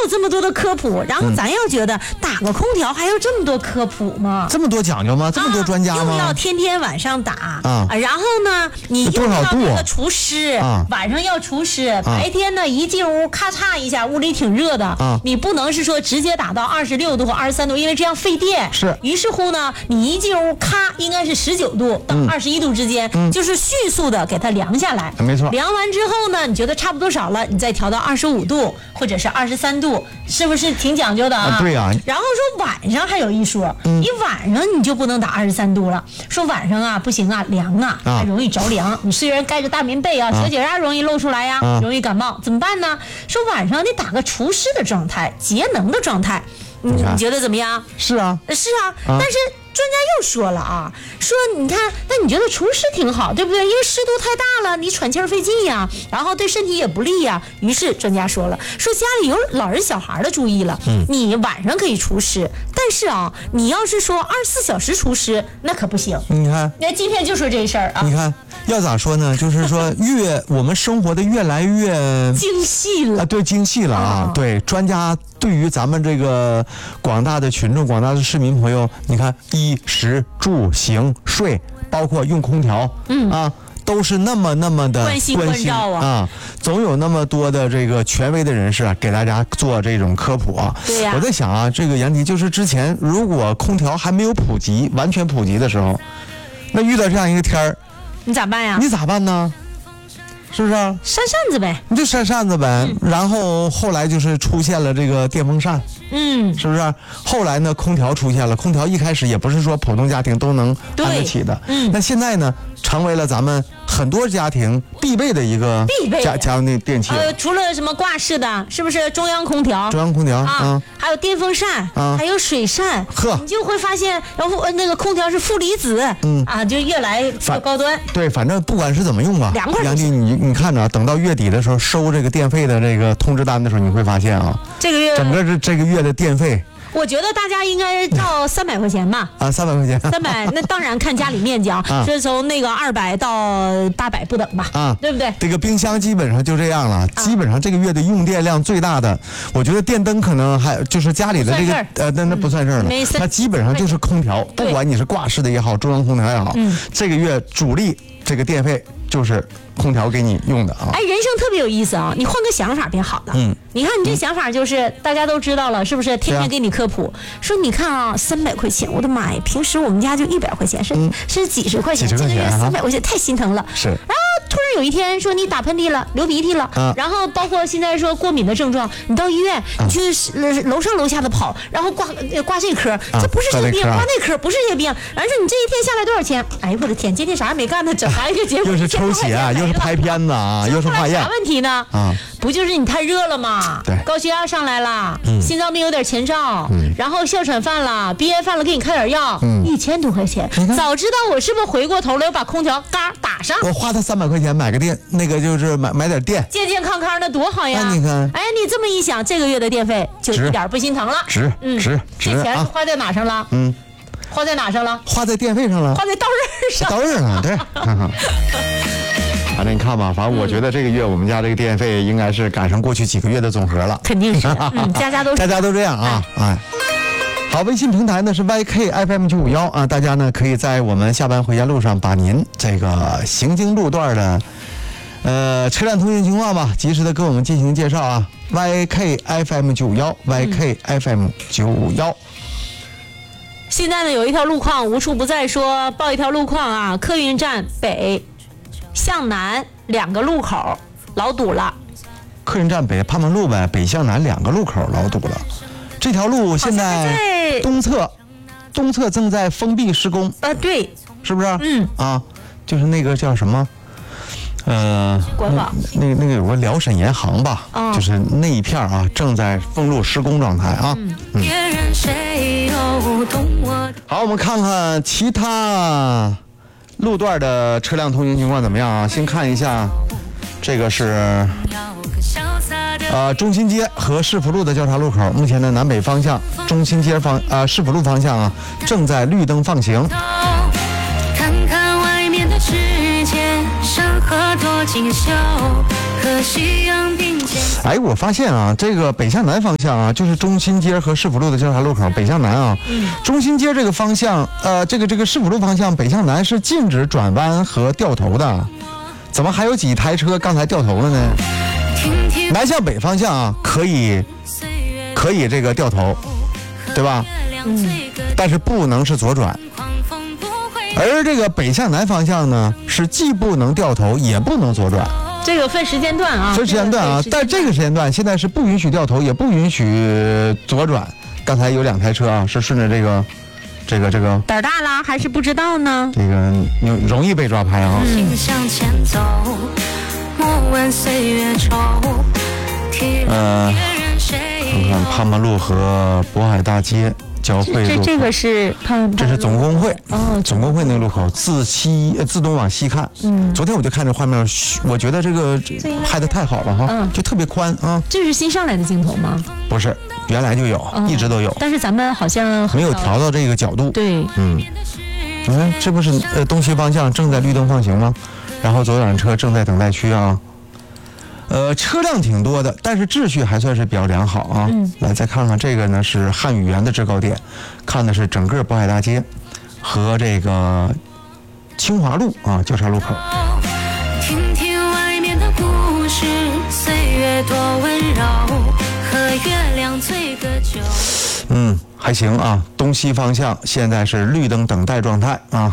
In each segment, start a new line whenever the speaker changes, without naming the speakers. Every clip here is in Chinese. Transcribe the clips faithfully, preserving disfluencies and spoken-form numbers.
有这么多的科普，然后咱要觉得打个空调还要这么多科普吗？
这么多讲究吗？这么多专家吗？
啊、又要天天晚上打
啊，
然后呢，你又要那个除湿，
啊、
晚上要除湿，啊、白天呢一进屋咔嚓一下，屋里挺热的，
啊、
你不能是说直接打到二十六度或二十三度，因为这样费电。
是。
于是乎呢，你一进屋咔，应该是十九度到二十一度之间，嗯、就是迅速的给它凉下来。
没错。
凉完之后呢，你觉得差不多少了，你再调到二十五度或者是二十三度，是不是挺讲究的啊？
啊对呀、啊。
然后说晚上还有一说，
嗯、
你晚上你就不能打二十三度了，说晚上啊不行啊，凉啊，还容易着凉。你虽然盖着大棉被啊，舌结啊容易露出来呀、啊，容易感冒，怎么办呢？说晚上你打个除湿的状态，节能的状态，你你觉得怎么样？
是啊，
是啊，但是。专家又说了啊，说你看，那你觉得除湿挺好，对不对？因为湿度太大了，你喘气儿费劲呀，然后对身体也不利呀。于是专家说了，说家里有老人小孩的注意了，嗯，你晚上可以除湿，但是啊，你要是说二十四小时除湿，那可不行。
你看，
那今天就说这事儿啊。
你看，要咋说呢？就是说越我们生活的越来越
精细了
啊，对，精细了啊，哦、对，专家对于咱们这个广大的群众、广大的市民朋友，你看一。衣食住行睡，包括用空调，嗯啊，都是那么那么的
关心关照啊，
啊，总有那么多的这个权威的人士啊，给大家做这种科普啊。
对呀、啊，
我在想啊，这个杨迪就是之前如果空调还没有普及、完全普及的时候，那遇到这样一个天儿，
你咋办呀？
你咋办呢？是不是啊？
扇扇子呗，
你就扇扇子呗。嗯、然后后来就是出现了这个电风扇，
嗯，
是不是？后来呢，空调出现了。空调一开始也不是说普通家庭都能安得起的，
嗯。
那现在呢，成为了咱们很多家庭必备的一个
必备
家家用的电器。
呃，除了什么挂式的，是不是中央空调？
中央空调
啊，
嗯、
还有电风扇，
啊，
还有水扇。
呵，
你就会发现，然后那个空调是负离子，
嗯
啊，就越来越高端。
对，反正不管是怎么用啊，
凉快。
杨迪，你你看着，等到月底的时候收这个电费的这个通知单的时候，你会发现啊，
这个月
整个这这个月的电费。
我觉得大家应该到三百块钱吧。
啊，三百块钱。
三百，那当然看家里面积啊，是从那个二百到八百不等吧？啊，对不对？
这个冰箱基本上就这样了，啊、基本上这个月的用电量最大的，我觉得电灯可能还就是家里的这个呃，那那不算事儿了，
嗯、
它基本上就是空调，不管你是挂式的也好，中央空调也好，
嗯、
这个月主力这个电费就是空调给你用的啊。
哎，人生特别有意思啊！你换个想法变好了。
嗯，
你看你这想法就是、嗯、大家都知道了，是不是？天天给你科普，啊、说你看啊，三百块钱，我的妈呀！平时我们家就一百块钱，是、嗯、是几十块钱，
几十块钱，
三百块钱太心疼了。
是。
然后突然有一天说你打喷嚏了，流鼻涕了，
啊、
然后包括现在说过敏的症状，你到医院，你去楼上楼下的跑，然后挂挂这科，
啊、
这不是这个病，
挂
那科不是这个病。然后说你这一天下来多少钱？哎呦我的天，今天啥也没干呢，整来一个结果
又是抽血啊，又是拍片子啊，又是化验。
啥问题呢？
啊，
不就是你太热了吗？
对，
高血压上来了，
嗯、
心脏病有点前兆，
嗯、
然后哮喘犯了，鼻炎犯了，给你开点药，
嗯、
一千多块钱。早知道我是不是回过头来我把空调嘎打上？
我花他三百块钱买个电，那个就是买买点电，
健健康康的多好呀！
啊、你看，
哎，你这么一想，这个月的电费就一点不心疼了。
值，嗯，值，值。
这钱花在哪上了？
嗯，
花在哪上了？
花在电费上了，
花在刀刃上。
刀刃上，对。反正你看吧，反正我觉得这个月我们家这个电费应该是赶上过去几个月的总和了。
肯定是，嗯，家家都
家家都这样啊，哎。好，微信平台呢是 Y K F M 九五幺啊，大家呢可以在我们下班回家路上把您这个行经路段的呃车辆通行情况吧，及时的跟我们进行介绍啊。Y K F M 九五幺 Y K F M 九五幺。
现在呢有一条路况无处不在说报一条路况啊，客运站北向南两个路口老堵了。
客运站北盼盼路呗，北向南两个路口老堵了。这条路现在东侧，东侧正在封闭施工。
呃，对，
是不是？
嗯
啊，就是那个叫什么，呃，
国宝
那那个那个有个辽沈盐行吧，
哦、
就是那一片啊，正在封路施工状态啊。嗯。嗯好，我们看看其他路段的车辆通行情况怎么样啊？先看一下，这个是。呃，中心街和市府路的交叉路口，目前的南北方向，中心街方啊、呃、市府路方向啊，正在绿灯放行。看看外面的世界，山河多锦绣，和夕阳并哎，我发现啊，这个北向南方向啊，就是中心街和市府路的交叉路口，北向南啊，嗯、中心街这个方向，呃，这个这个市府路方向北向南是禁止转弯和掉头的，怎么还有几台车刚才掉头了呢？南向北方向啊，可以可以这个掉头，对吧？嗯，但是不能是左转。而这个北向南方向呢，是既不能掉头，也不能左转。
这个分时间段啊，
分时间段啊，但这个时间段现在是不允许掉头，也不允许左转。刚才有两台车啊，是顺着这个，这个这个。
胆大啦，还是不知道呢？
这个容易被抓拍啊。
嗯、
呃，看看潘马路和渤海大街。交汇路口，
这这个是
这是总工会
哦，
总工会那个路口，自西自东往西看。嗯，昨天我就看这画面，我觉得这个拍的太好了哈，嗯，就特别宽啊。
这是新上来的镜头吗？
不是，原来就有，嗯、一直都有。
但是咱们好像
没有调到这个角度。
对，
嗯，你看这不是呃东西方向正在绿灯放行吗？然后左转车正在等待区啊。呃，车辆挺多的，但是秩序还算是比较良好啊。嗯，来再看看这个呢，是汉语园的制高点，看的是整个渤海大街和这个清华路啊交叉路口。听听外面的故事，岁月多温柔，和月亮醉个酒。嗯，还行啊，东西方向现在是绿灯等待状态啊。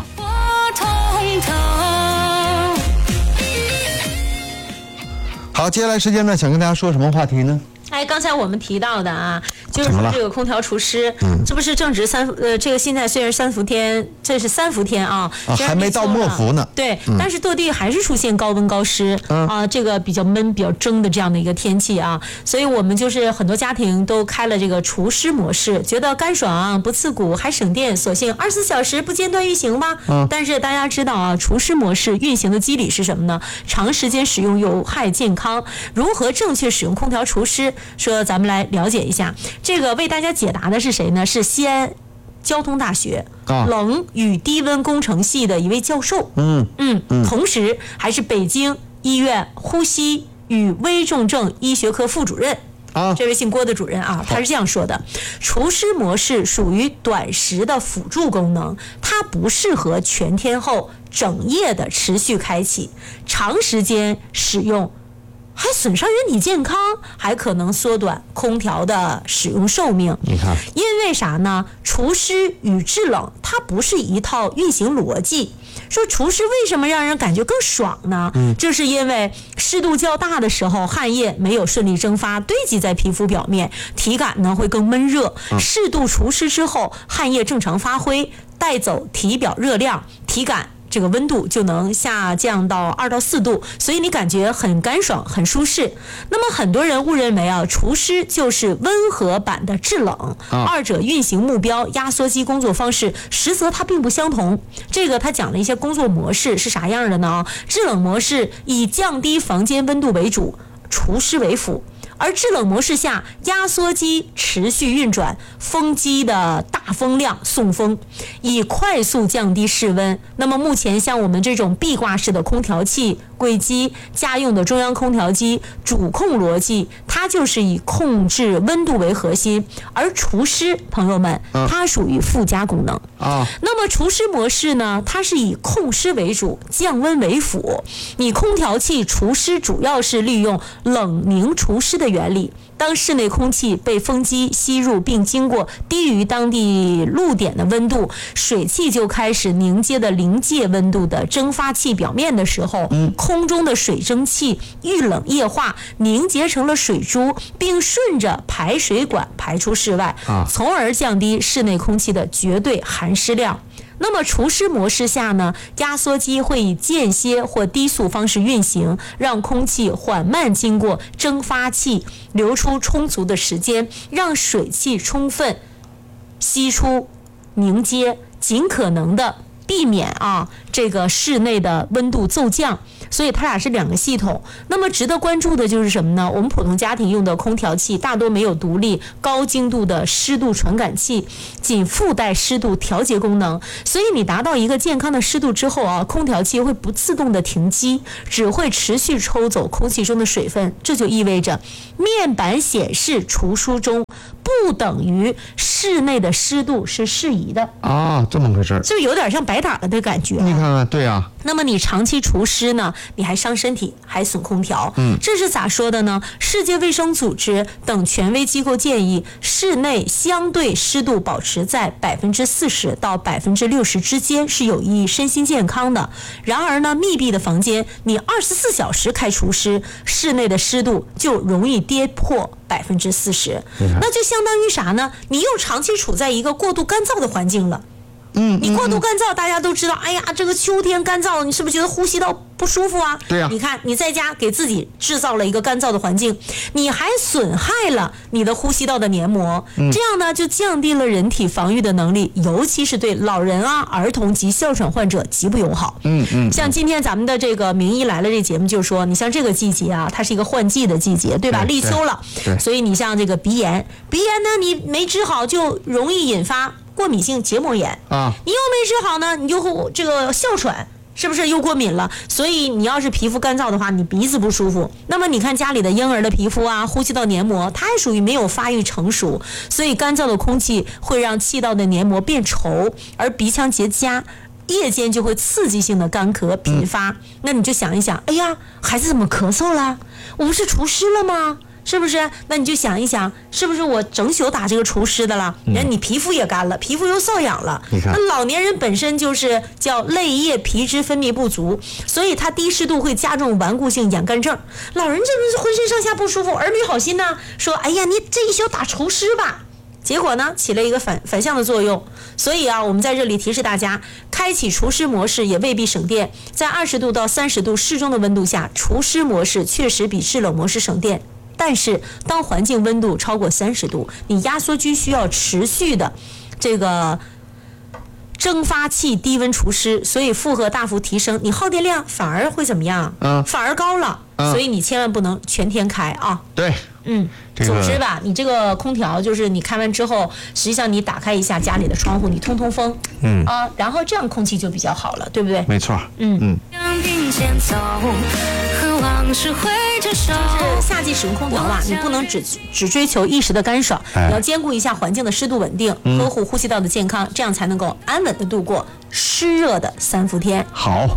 好，接下来时间呢，想跟大家说什么话题呢？
哎，刚才我们提到的啊，就是说这个空调除湿，嗯，这不是正值三呃，这个现在虽然三伏天，这是三伏天啊，
啊还没到末伏呢。
对，嗯、但是各地还是出现高温高湿、嗯、啊，这个比较闷、比较蒸的这样的一个天气啊，所以我们就是很多家庭都开了这个除湿模式，觉得干爽不刺骨还省电，索性二十四小时不间断运行吧。嗯，但是大家知道啊，除湿模式运行的机理是什么呢？长时间使用有害健康，如何正确使用空调除湿？说咱们来了解一下，这个为大家解答的是谁呢？是西安交通大学冷与低温工程系的一位教授。嗯嗯，同时还是北京医院呼吸与危重症医学科副主任。啊，这位姓郭的主任啊，他是这样说的：除湿模式属于短时的辅助功能，它不适合全天候整夜的持续开启，长时间使用还损伤人体健康，还可能缩短空调的使用寿命。
你看，
因为啥呢？除湿与制冷它不是一套运行逻辑。说除湿为什么让人感觉更爽呢？嗯，这是因为湿度较大的时候，汗液没有顺利蒸发，堆积在皮肤表面，体感呢会更闷热。嗯、适度除湿之后，汗液正常发挥，带走体表热量，体感这个温度就能下降到二到四度，所以你感觉很干爽很舒适。那么很多人误认为啊，除湿就是温和版的制冷、啊、二者运行目标压缩机工作方式实则它并不相同。这个他讲了一些工作模式是啥样的呢？制冷模式以降低房间温度为主，除湿为辅。而制冷模式下，压缩机持续运转，风机的大风量送风，以快速降低室温。那么目前像我们这种壁挂式的空调器、柜机、家用的中央空调机，主控逻辑它就是以控制温度为核心，而除湿，朋友们，它属于附加功能啊。那么除湿模式呢，它是以控湿为主，降温为辅。你空调器除湿主要是利用冷凝除湿的原理，当室内空气被风机吸入并经过低于当地露点的温度，水汽就开始凝结的临界温度的蒸发器表面的时候，嗯、空中的水蒸气遇冷液化，凝结成了水珠，并顺着排水管排出室外，啊、从而降低室内空气的绝对含湿量。那么除湿模式下呢，压缩机会以间歇或低速方式运行，让空气缓慢经过蒸发器，留出充足的时间，让水汽充分吸出凝结，尽可能的避免啊这个室内的温度骤降，所以它俩是两个系统。那么值得关注的就是什么呢？我们普通家庭用的空调器大多没有独立高精度的湿度传感器，仅附带湿度调节功能，所以你达到一个健康的湿度之后啊，空调器会不自动的停机，只会持续抽走空气中的水分。这就意味着面板显示除湿中不等于室内的湿度是适宜的
啊，这么回事，
就有点像白打了的感觉、啊。
你看看，对啊。
那么你长期除湿呢，你还伤身体，还损空调。
嗯，
这是咋说的呢？世界卫生组织等权威机构建议，室内相对湿度保持在百分之四十到百分之六十之间是有益身心健康的。然而呢，密闭的房间，你二十四小时开除湿，室内的湿度就容易跌破百分之四十，那就相当于啥呢？你又长期处在一个过度干燥的环境了。
嗯，
你过度干燥，大家都知道，哎呀，这个秋天干燥，你是不是觉得呼吸道不舒服啊？
对呀、啊。
你看你在家给自己制造了一个干燥的环境，你还损害了你的呼吸道的黏膜，
嗯、
这样呢就降低了人体防御的能力，尤其是对老人啊、儿童及哮喘患者极不友好。
嗯嗯。
像今天咱们的这个名医来了这节目就说，你像这个季节啊，它是一个换季的季节，对吧？立秋了，所以你像这个鼻炎，鼻炎呢你没治好就容易引发过敏性结膜炎
啊，
你又没治好呢，你就这个哮喘，是不是又过敏了？所以你要是皮肤干燥的话，你鼻子不舒服。那么你看家里的婴儿的皮肤啊，呼吸道黏膜，它还属于没有发育成熟，所以干燥的空气会让气道的黏膜变稠，而鼻腔结痂。夜间就会刺激性的干咳频发、嗯，那你就想一想，哎呀，孩子怎么咳嗽了？我不是除湿了吗？是不是？那你就想一想，是不是我整宿打这个除湿的了？人、嗯、你皮肤也干了，皮肤又瘙痒了。那老年人本身就是叫泪液皮脂分泌不足，所以它低湿度会加重顽固性眼干症。老人这不是浑身上下不舒服，儿女好心呢，说，哎呀，你这一宿打除湿吧。结果呢，起了一个反反向的作用。所以啊，我们在这里提示大家，开启除湿模式也未必省电。在二十度到三十度适中的温度下，除湿模式确实比制冷模式省电。但是，当环境温度超过三十度，你压缩机需要持续的这个蒸发器低温除湿，所以负荷大幅提升，你耗电量反而会怎么样？
嗯，
反而高了。嗯、所以你千万不能全天开啊。
对。
嗯，
这个、
总之吧，你这个空调就是你开完之后，实际上你打开一下家里的窗户，你通通风，
嗯
啊，然后这样空气就比较好了，对不对？
没错，
嗯
嗯。
就是夏季使用空调啊，你不能只只追求一时的干爽，
哎、
你要兼顾一下环境的湿度稳定，
嗯、
呵护呼吸道的健康，这样才能够安稳的度过湿热的三伏天。
好。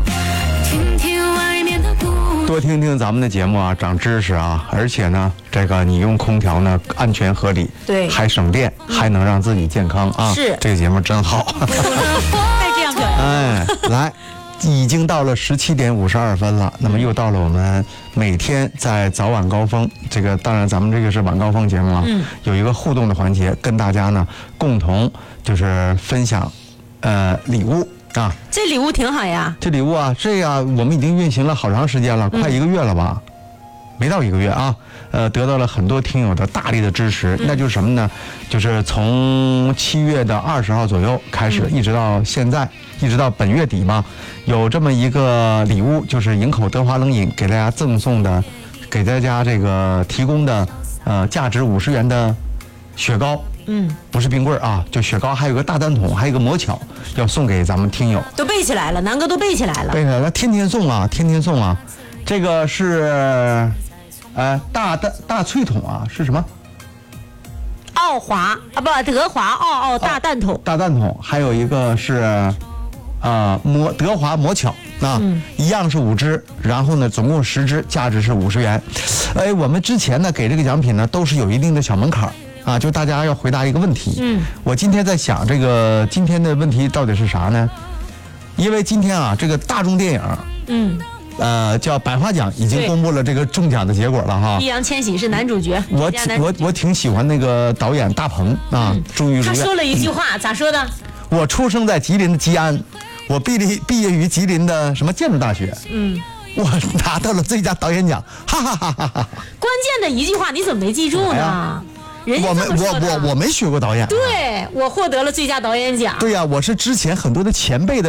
多听听咱们的节目啊，长知识啊！而且呢，这个你用空调呢，安全合理，
对，
还省电，嗯、还能让自己健康啊！
是，
这个节目真好。
太这样表扬。
哎，来，已经到了十七点五十二分了，那么又到了我们每天在早晚高峰，这个当然咱们这个是晚高峰节目啊，
嗯、
有一个互动的环节，跟大家呢共同就是分享，呃，礼物。啊，
这礼物挺好呀！
这礼物啊，这呀、啊，我们已经运行了好长时间了，快一个月了吧？嗯、没到一个月啊，呃，得到了很多听友的大力的支持。嗯、那就是什么呢？就是从七月的二十号左右开始，嗯、一直到现在，一直到本月底嘛，有这么一个礼物，就是营口德华冷饮给大家赠送的，给大家这个提供的，呃，价值五十元的雪糕。
嗯，
不是冰棍啊，就雪糕，还有个大蛋筒，还有个魔巧，要送给咱们听友。
都背起来了，南哥都背起来了。
背起来了，天天送啊，天天送啊。这个是，呃，大大大脆筒啊，是什么？
奥华啊，不，德华奥奥大蛋筒。
大蛋筒，还有一个是，啊，魔德华魔巧啊，
嗯、
一样是五支，然后呢，总共十支，价值是五十元。哎，我们之前呢给这个奖品呢都是有一定的小门槛。啊，就大家要回答一个问题。
嗯，
我今天在想，这个今天的问题到底是啥呢？因为今天啊，这个大众电影，
嗯，
呃，叫百花奖已经公布了这个中奖的结果了哈。
易烊千玺是男主角。
我我我挺喜欢那个导演大鹏啊，
嗯、
终于如愿。
他说了一句话，咋说的？
我出生在吉林的吉安，我毕业毕业于吉林的什么建筑大学。
嗯。
我拿到了最佳导演奖，哈哈哈哈哈！
关键的一句话你怎么没记住呢？人家
我没我我我没学过导演、啊，
对我获得了最佳导演奖。
对呀、啊，我是之前很多的前辈的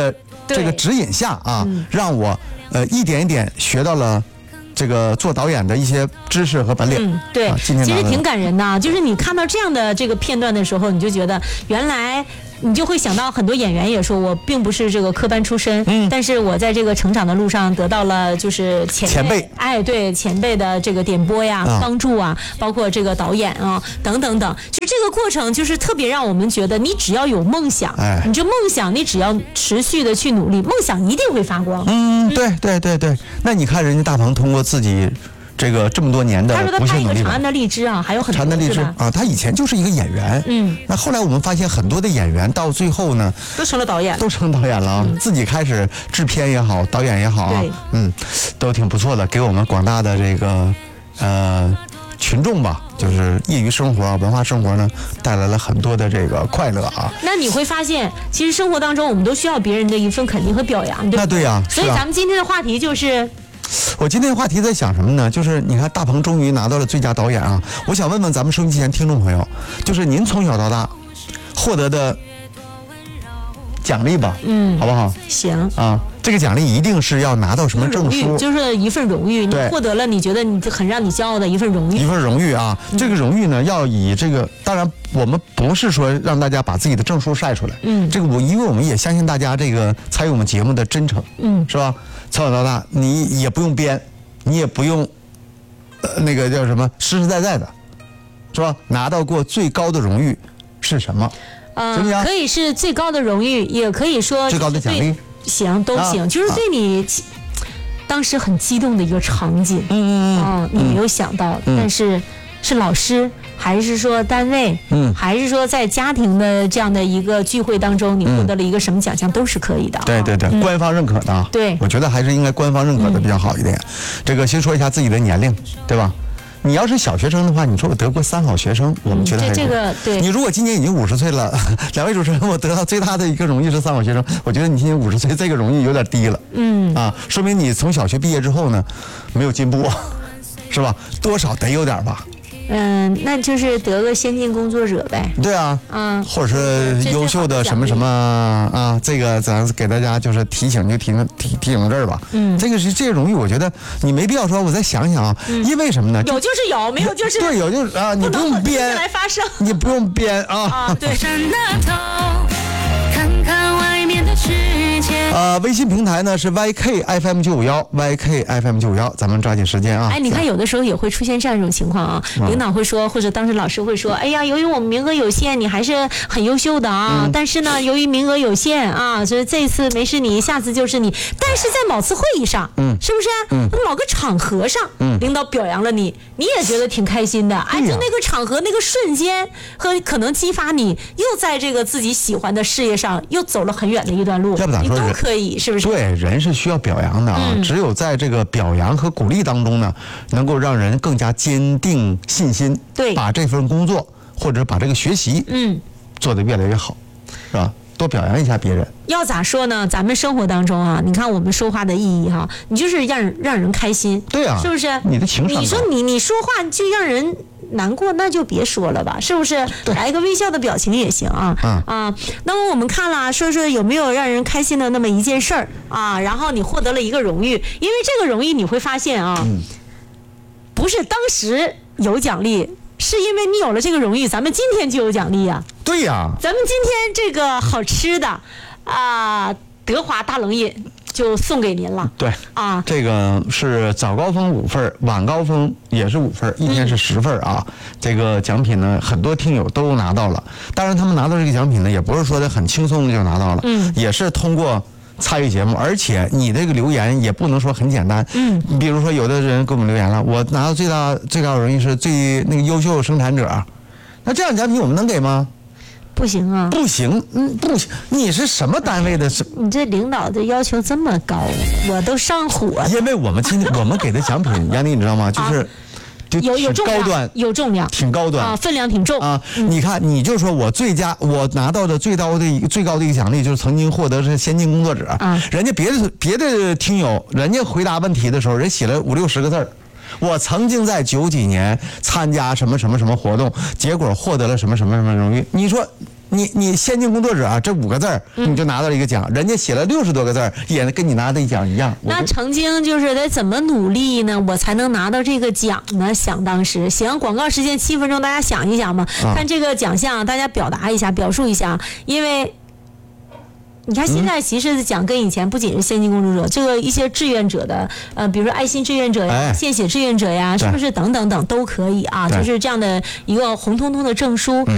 这个指引下啊，嗯、让我呃一点一点学到了这个做导演的一些知识和本领。
嗯，对，
啊、今天
其实挺感人的，就是你看到这样的这个片段的时候，你就觉得原来。你就会想到很多演员也说，我并不是这个科班出身，嗯，但是我在这个成长的路上得到了就是前辈，
前辈
哎，对前辈的这个点拨呀、啊、帮助啊，包括这个导演啊等等等，就这个过程就是特别让我们觉得，你只要有梦想，哎，你这梦想你只要持续的去努力，梦想一定会发光。
嗯，对对对对，那你看人家大鹏通过自己。这个这么多年的不懈努力，
长安的荔枝啊，还有很多
长安的荔枝啊，他以前就是一个演员，嗯，那后来我们发现很多的演员到最后呢，
都成了导演，
都成导演了啊，嗯、自己开始制片也好，导演也好啊，嗯，都挺不错的，给我们广大的这个呃群众吧，就是业余生活、文化生活呢，带来了很多的这个快乐啊。
那你会发现，其实生活当中我们都需要别人的一份肯定和表扬，对吧？
那对呀、啊，
所以咱们今天的话题就是。
我今天的话题在想什么呢？就是你看大鹏终于拿到了最佳导演啊！我想问问咱们收音机前听众朋友，就是您从小到大获得的奖励吧，嗯，好不好？
行
啊，这个奖励一定是要拿到什么证书，
就是一份荣誉，你获得了你觉得你很让你骄傲的一份荣誉，
一份荣誉啊！嗯、这个荣誉呢，要以这个，当然我们不是说让大家把自己的证书晒出来，嗯，这个我因为我们也相信大家这个参与我们节目的真诚，嗯，是吧？从小到大，你也不用编，你也不用，呃，那个叫什么，实实在在的，是吧？拿到过最高的荣誉是什么？
呃，行不行？可以是最高的荣誉，也可以说
最高的奖励，
行都行，啊、就是对你、啊、当时很激动的一个场景，嗯嗯嗯，哦、你没有想到，嗯、但是是老师。还是说单位，嗯，还是说在家庭的这样的一个聚会当中，你获得了一个什么奖项，都是可以的。
对对对，嗯、官方认可的。
对，
我觉得还是应该官方认可的比较好一点。嗯、这个先说一下自己的年龄，对吧？你要是小学生的话，你说我得过三好学生，我们觉得还是、
嗯、这个对。
你如果今年已经五十岁了，两位主持人，我得到最大的一个荣誉是三好学生，我觉得你今年五十岁这个荣誉有点低了。嗯啊，说明你从小学毕业之后呢，没有进步，是吧？多少得有点吧。
嗯，那就是得个先进工作者呗。
对啊，嗯，或者是优秀的什么什么啊，这个咱给大家就是提醒，就提提提醒到这儿吧。嗯，这个是这个荣誉，我觉得你没必要说，我再想想啊，嗯、因为什么呢？
有就是有，没有就是
对，有就是啊，你不用编
来发生，
你不用编啊。
啊，对。
呃，微信平台呢是 Y K F M 九五幺 Y K F M 九五幺，咱们抓紧时间啊！
哎，你看有的时候也会出现这样一种情况啊，嗯、领导会说，或者当时老师会说，哎呀，由于我们名额有限，你还是很优秀的啊，嗯、但是呢，由于名额有限啊，所以这一次没是你，下次就是你。但是在某次会议上，嗯，是不是？嗯，某个场合上，嗯，领导表扬了你，你也觉得挺开心的。哎，就那个场合那个瞬间，和可能激发你又在这个自己喜欢的事业上又走了很远的一段路，
要不咋说
都可以，是不是？
对，人是需要表扬的啊，嗯、只有在这个表扬和鼓励当中呢，能够让人更加坚定信心，
对，
把这份工作或者把这个学习，嗯，做得越来越好，是吧？多表扬一下别人。
要咋说呢？咱们生活当中啊，你看我们说话的意义哈，你就是让人让人开心，
对啊，
是不是？
你的情商，
你说你你说话就让人难过，那就别说了吧，是不是？来一个微笑的表情也行啊。嗯啊，那么我们看了，说说有没有让人开心的那么一件事儿啊？然后你获得了一个荣誉，因为这个荣誉你会发现啊，嗯、不是当时有奖励。是因为你有了这个荣誉，咱们今天就有奖励呀。
对呀，
咱们今天这个好吃的啊、呃，德华大冷饮就送给您了。
对啊，这个是早高峰五份，晚高峰也是五份，一天是十份啊。嗯、这个奖品呢，很多听友都拿到了。当然，他们拿到这个奖品呢，也不是说的很轻松的就拿到了，嗯，也是通过参与节目，而且你这个留言也不能说很简单。嗯，比如说有的人给我们留言了，我拿到最大最高荣誉是最那个优秀生产者，那这样奖品我们能给吗？
不行啊，
不行，嗯，不行，你是什么单位的？
你这领导的要求这么高，我都上火了。
因为我们今天我们给的奖品，杨丽你知道吗？就是。啊
有有重量，
高端，
有重量，
挺高端
啊，分量挺重
啊。嗯、你看，你就说我最佳，我拿到的最高的一个最高的一个奖励，就是曾经获得是先进工作者啊。人家别的别的听友，人家回答问题的时候，人写了五六十个字儿。我曾经在九几年参加什么什么什么活动，结果获得了什么什么什么荣誉。你说你你先进工作者啊，这五个字儿你就拿到了一个奖，嗯、人家写了六十多个字儿，也跟你拿的奖一样。
那曾经就是得怎么努力呢，我才能拿到这个奖呢？想当时，行，广告时间七分钟，大家想一想嘛，啊、看这个奖项，大家表达一下，表述一下，因为。你看，现在其实讲跟以前不仅是先进工作者，这个一些志愿者的，呃，比如说爱心志愿者呀、哎、献血志愿者呀，是不是等等等都可以啊？就是这样的一个红彤彤的证书。